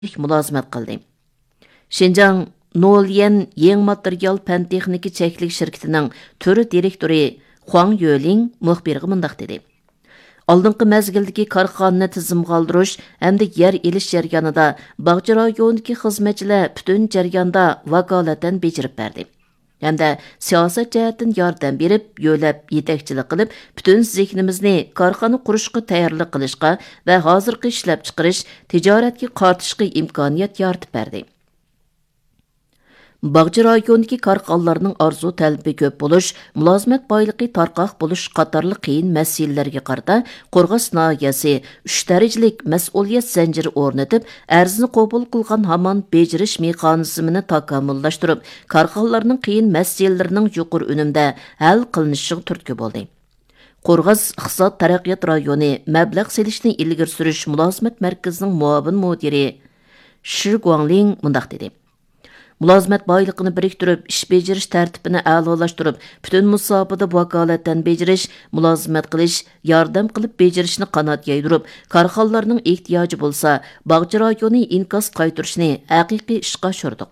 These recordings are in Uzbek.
mulozimat qildi. Шинжаң Нолиен ең материал пән техники чәклік шіркетінің түрі директоры Хуаң Юэлин мұхбирға мұндақ деді. Алдыңқы мәзгілдегі кархананы тізім қалдырыш, әмді ер еліш жаряныда бағчы райондaki қызметчілер бүтін жарянда вакалатын бечіріп бәрді. Әмді саясат жәттін ярдан беріп, yöləb, yetekçilik qilib, бүтін zihnimizni karxana qurishqa tayyorlik qilishqa və hazırqı ishlab chiqarish, tijoratga qartishqa imkoniyat yaratib berdi. Bağcı rayonundaki karxanalarning arzu tələbi köp buluş, mülazimat boyligi tarqaq buluş qatarlı qiyin məsələlərə qarata Qorğas nahiyəsi 3 dərəcəlik məsuliyyət zənciri o'rnatib, ərzini qabul qilgan hamon becirish mexanizmini takomilləşdirib, karxanalarning qiyin məsələlərinin yuqur önümdə hal qilinishiga turtki bo'ldi. Qorğas iqtisod taraqqiyot rayoni mablag' selishni ilgari surish mulozimat markazining muavin mudiri Shi Guangling mundaq dedi. Mülazimat boyliqini biriktirib, ish bejirish tartibini a'lolashtirib, butun musobaqada vakolatdan bejirish, mulozimat qilish, yordam qilib bejirishni qanot yaydirib, karxanalarning ehtiyoji bo'lsa, Bağcı rayoni inkos qaytirishni haqiqiy ishga oshirdik.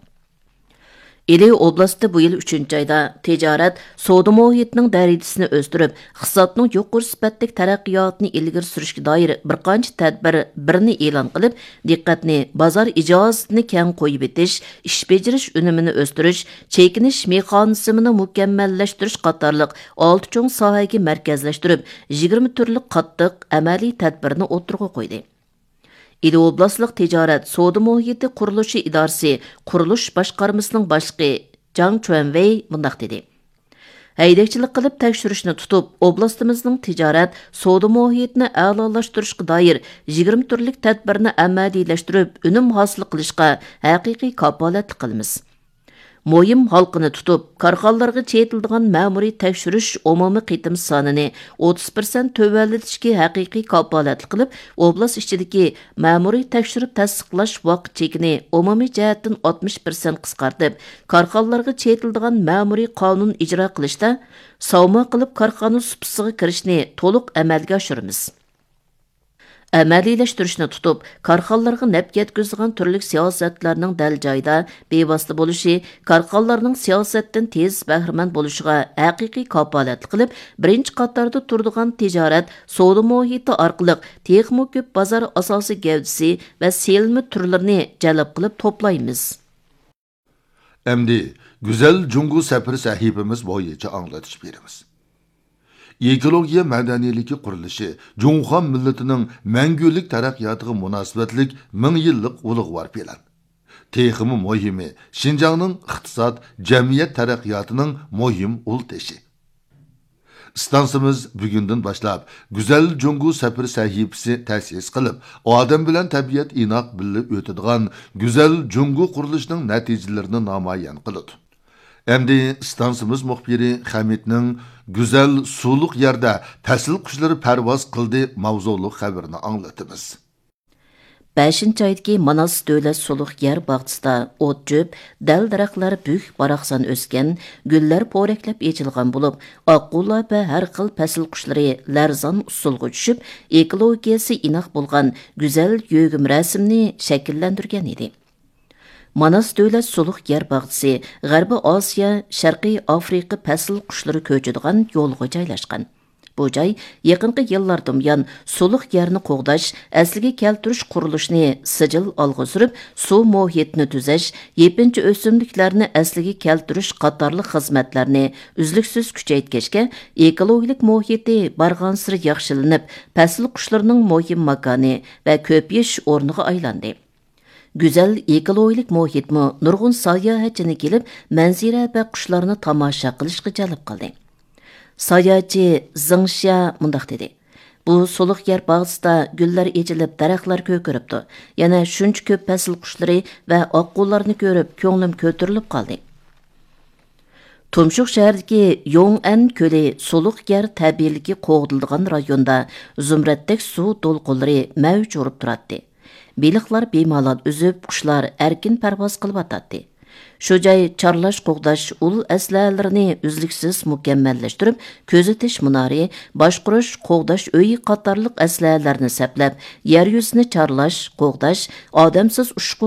Ili oblasti bu yil 3 ayda tijorat, savdo muhitining darajasini o'stirib, iqtisodning yuqori sifatli taraqqiyotini ilgari surishga doir bir qancha tadbir birini e'lon qilib, diqqatni bozor ijozatini keng qo'yib etish, ish bejirish unumini o'stirish, chekinish mexanizmini mukammallashtirish qatorliq 6 cho'ng sohaga markazlashtirib, 20 turli qattiq amaliy tadbirni o'tirg'a qo'ydi. İli oblastlik tijorat savdo muhiti qurilishi idorasi qurilish boshqarmasining boshlig'i Jang Chuanwei mundaq dedi. Haydakchilik qilib tekshirishni tutib, oblastimizning tijorat savdo muhitini a'lolashtirishga doir 20 turlik tadbirni amaliylashtirib, unum hosil qilishga haqiqiy kapolatlik qilamiz. Moyim halqını tutub, karxanalarga çetildiğen ma'muriy tekshirish umumiy qitim sonini 30% tövəlletishga haqiqiy kapolatlik qilib, oblast ichidagi ma'muriy tekshirib tasdiqlash vaqt chekini umumiy jihatdan 60% qisqartib, karxanalarga çetildiğen ma'muriy qonun ijro qilishda savma qilib karxana supisiga kirishni to'liq amalga oshiramiz. Əməliləşdirishni tutub, karxanalarga nəp yetkizgan turli siyosatlarning dal joyda bevosita bo'lishi, karxanalarning siyosatdan tez bahramand bo'lishiga haqiqiy kapolatlik qilib, birinchi qatorda turadigan tijorat, savdo muhiti orqali texmo ko'p bozor asosiy gavdasi va selmi turlarini jalb qilib to'playmiz. Endi güzel Jungu safar sahifamiz bo'yicha anglatish beramiz. Ekologiya madaniyaligi qurilishi Junxan millatining mangulik taraqqiyotiga munosabatlik 1000 yillik ulug'vor plan. Texmi muhimi Xinjiangning iqtisod, jamiyat taraqqiyotining muhim ulteshi. Stansimiz bugundan boshlab Güzel Jungu safar sahifasi ta'sis qilib, odam bilan tabiat inoq bilib o'tadigan Güzel Jungu qurilishining natijalarini namoyon qiladi. Endi stansimiz muxbiri Hamidning Güzel suluq yerda fasil qushlari parvoz qildi mavzuliq xabarini anglatamiz. 5-aydagi Manas davlat suluq yer bog'chisida o't jo'p, dal daraxtlar büyük baraqsan o'sgan, gullar po'raklab echilgan bo'lib, oqqulla va har xil fasil qushlari larzon usulga tushib, ekologiyasi inoq bo'lgan go'zal yo'g'im rasmni shakllantirgan edi. Manas davlat suluq yer bog'chisi G'arbiy Osiyo, Sharqiy Afrika fasil qushlari ko'chadigan yo'lga joylashgan. Bu joy yaqinqi yillardan buyon suluq yerni qo'g'dash, asliga keltirish qurilishini sijil olg'a surib, suv muhitini tuzash, yepinchi o'simliklarni asliga keltirish qatorli xizmatlarni uzluksiz kuchaytirishga, ekologik muhiti barg'ansiri yaxshilanib, fasil qushlarining muhim makoni va ko'payish o'rniga aylandi. Güzel ekologik muhitmi nurg'un sayohatchini kelib, manzira va qushlarni tomosha qilishga jalb qildi. Sayohatchi Zingxia mundaq dedi. Bu suluq yer bog'sida gullar echilib, daraxtlar ko'karibdi. Yana shuncha ko'p fasl qushlari va oqqullarni ko'rib, ko'nglim ko'tarilib qoldi. Tumshuq shahridagi Yong'an ko'li suluq yer tabiiyligi qo'g'dilgan rayonda zumratdek suv to'lqinlari mavj urib turadi. Beliqlar bemalol üzüb, qushlar erkin parvoz qilib atadi. Shu joy charlash qo'g'dash ul aslalarini uzluksiz mukammallaştırib, ko'zitish munari, boshqurish, qo'g'dash uyi qatorliq aslalarni saplab, yer yuzini charlash, qo'g'dash, odamsiz ushqu